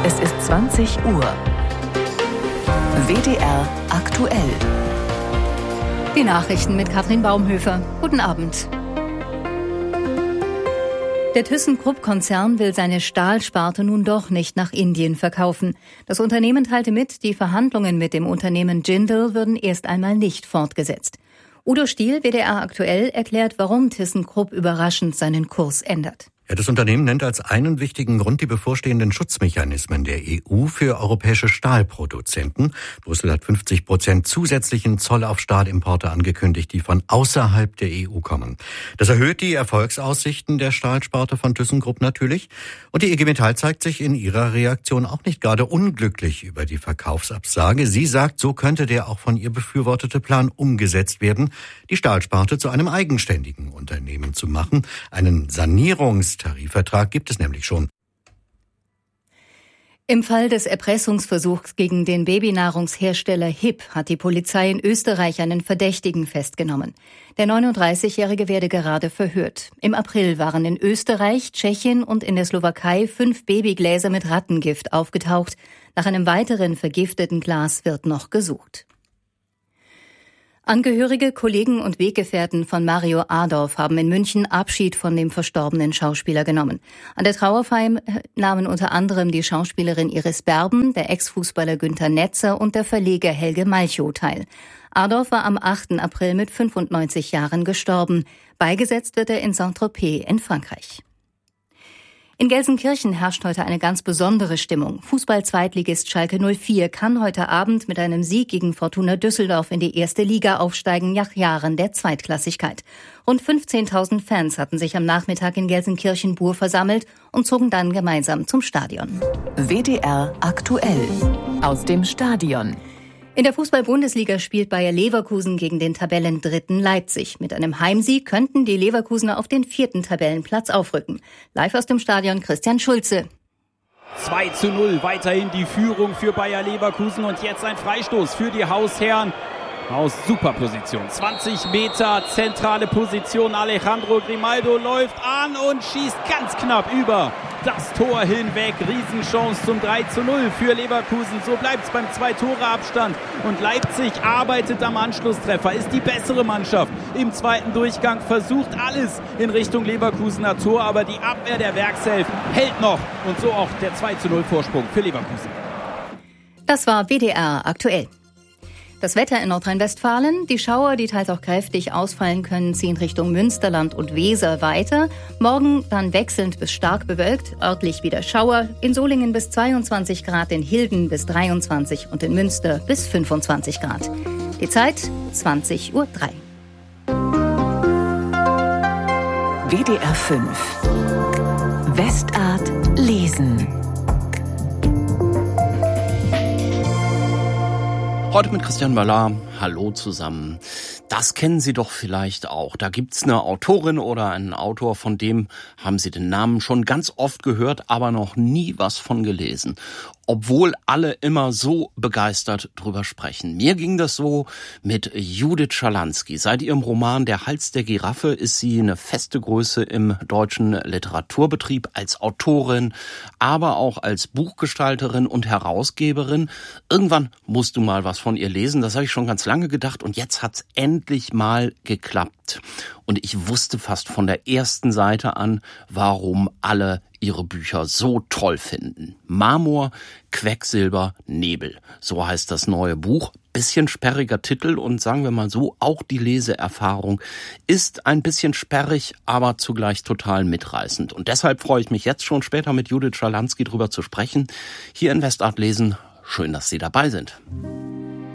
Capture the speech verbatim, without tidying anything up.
Es ist zwanzig Uhr. W D R aktuell. Die Nachrichten mit Katrin Baumhöfer. Guten Abend. Der ThyssenKrupp-Konzern will seine Stahlsparte nun doch nicht nach Indien verkaufen. Das Unternehmen teilte mit, die Verhandlungen mit dem Unternehmen Jindal würden erst einmal nicht fortgesetzt. Udo Stiel, W D R aktuell, erklärt, warum ThyssenKrupp überraschend seinen Kurs ändert. Ja, das Unternehmen nennt als einen wichtigen Grund die bevorstehenden Schutzmechanismen der E U für europäische Stahlproduzenten. Brüssel hat fünfzig Prozent zusätzlichen Zoll auf Stahlimporte angekündigt, die von außerhalb der E U kommen. Das erhöht die Erfolgsaussichten der Stahlsparte von ThyssenKrupp natürlich. Und die I G Metall zeigt sich in ihrer Reaktion auch nicht gerade unglücklich über die Verkaufsabsage. Sie sagt, so könnte der auch von ihr befürwortete Plan umgesetzt werden, die Stahlsparte zu einem eigenständigen Unternehmen zu machen. Einen Sanierungs Tarifvertrag gibt es nämlich schon. Im Fall des Erpressungsversuchs gegen den Babynahrungshersteller H I P hat die Polizei in Österreich einen Verdächtigen festgenommen. Der neununddreißigjährige werde gerade verhört. Im April waren in Österreich, Tschechien und in der Slowakei fünf Babygläser mit Rattengift aufgetaucht. Nach einem weiteren vergifteten Glas wird noch gesucht. Angehörige, Kollegen und Weggefährten von Mario Adorf haben in München Abschied von dem verstorbenen Schauspieler genommen. An der Trauerfeier nahmen unter anderem die Schauspielerin Iris Berben, der Ex-Fußballer Günther Netzer und der Verleger Helge Malchow teil. Adorf war am achten April mit fünfundneunzig Jahren gestorben. Beigesetzt wird er in Saint-Tropez in Frankreich. In Gelsenkirchen herrscht heute eine ganz besondere Stimmung. Fußball-Zweitligist Schalke null vier kann heute Abend mit einem Sieg gegen Fortuna Düsseldorf in die erste Liga aufsteigen nach Jahren der Zweitklassigkeit. Rund fünfzehntausend Fans hatten sich am Nachmittag in Gelsenkirchen-Bur versammelt und zogen dann gemeinsam zum Stadion. W D R aktuell aus dem Stadion. In der Fußball-Bundesliga spielt Bayer Leverkusen gegen den Tabellendritten Leipzig. Mit einem Heimsieg könnten die Leverkusener auf den vierten Tabellenplatz aufrücken. Live aus dem Stadion Christian Schulze. zwei zu null, weiterhin die Führung für Bayer Leverkusen und jetzt ein Freistoß für die Hausherren. Aus Superposition, zwanzig Meter, zentrale Position, Alejandro Grimaldo läuft an und schießt ganz knapp über das Tor hinweg. Riesenchance zum drei zu null für Leverkusen, so bleibt es beim Zwei-Tore-Abstand und Leipzig arbeitet am Anschlusstreffer, ist die bessere Mannschaft. Im zweiten Durchgang versucht alles in Richtung Leverkusener Tor, aber die Abwehr der Werkself hält noch und so auch der zwei zu null Vorsprung für Leverkusen. Das war W D R aktuell. Das Wetter in Nordrhein-Westfalen. Die Schauer, die teils auch kräftig ausfallen können, ziehen Richtung Münsterland und Weser weiter. Morgen dann wechselnd bis stark bewölkt, örtlich wieder Schauer. In Solingen bis zweiundzwanzig Grad, in Hilden bis dreiundzwanzig und in Münster bis fünfundzwanzig Grad. Die Zeit zwanzig Uhr drei. W D R fünf. Westart lesen. Heute mit Christian Möller. Hallo zusammen. Das kennen Sie doch vielleicht auch. Da gibt's eine Autorin oder einen Autor, von dem haben Sie den Namen schon ganz oft gehört, aber noch nie was von gelesen. Obwohl alle immer so begeistert drüber sprechen. Mir ging das so mit Judith Schalansky. Seit ihrem Roman Der Hals der Giraffe ist sie eine feste Größe im deutschen Literaturbetrieb als Autorin, aber auch als Buchgestalterin und Herausgeberin. Irgendwann musst du mal was von ihr lesen, das habe ich schon ganz lange gedacht und jetzt hat's endlich mal geklappt. Und ich wusste fast von der ersten Seite an, warum alle ihre Bücher so toll finden. Marmor, Quecksilber, Nebel. So heißt das neue Buch. Bisschen sperriger Titel und sagen wir mal so, auch die Leseerfahrung ist ein bisschen sperrig, aber zugleich total mitreißend. Und deshalb freue ich mich jetzt schon später mit Judith Schalansky drüber zu sprechen. Hier in Westart lesen. Schön, dass Sie dabei sind.